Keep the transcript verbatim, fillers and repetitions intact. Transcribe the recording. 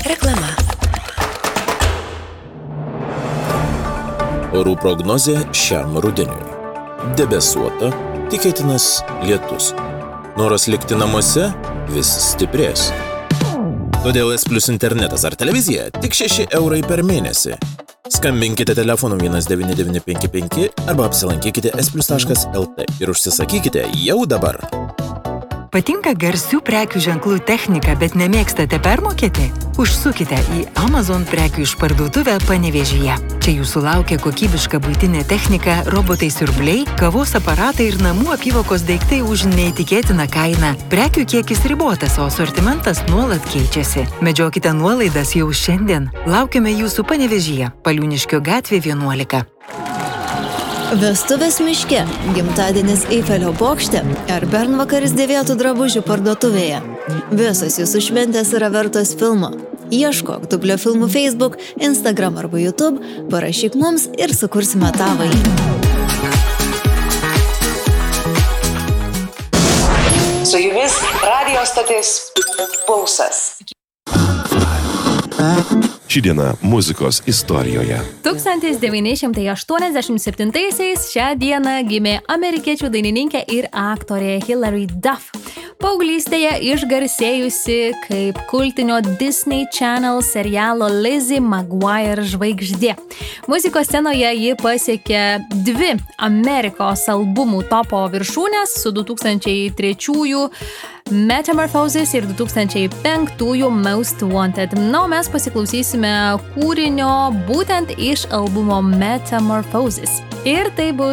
Reklama. Orų prognozė šiam rudeniui. Debesuota, tikėtinas lietus. Noras likti namuose vis stiprės. Todėl S Plus internetas ar televizija tik šeši eurai per mėnesį. Skambinkite telefonu vienas devyni devyni penki penki arba apsilankykite s plus taškas l t ir užsisakykite jau dabar. Patinka garsių prekių ženklų technika, bet nemėgstate permokėti? Užsukite į Amazon prekių išparduotuvę Panevėžyje. Čia jūsų laukia kokybiška buitinė technika, robotai siurbliai, kavos aparatai ir namų apyvokos daiktai už neįtikėtiną kainą. Prekių kiekis ribotas, o asortimentas nuolat keičiasi. Medžiokite nuolaidas jau šiandien. Laukiame jūsų Panevėžyje, Paliūniškio gatvė vienuolika. Vestuvės miške, gimtadienis Eifelio bokšte ar bernvakaris dėvėtų drabužių parduotuvėje. Visos jūsų šventės yra vertos filmo. Ieškok Dublio filmų Facebook, Instagram arba YouTube, parašyk mums ir sukursime tavąjį. Su jumis radijo stotis Pulsas. Ši diena muzikos istorijoje. tūkstantis devyni šimtai aštuoniasdešimt septintaisiais šią dieną gimė amerikiečių dainininkė ir aktorė Hilary Duff. Paauglystėje išgarsėjusi kaip kultinio Disney Channel serialo Lizzie McGuire žvaigždė. Muzikos scenoje ji pasiekė dvi Amerikos albumų topo viršūnės su du tūkstančiai trečiųjų Metamorphosis ir du tūkstančiai penktųjų Most Wanted. Na, o mes pasiklausysime kūrinio būtent iš albumo Metamorphosis. Ir tai bus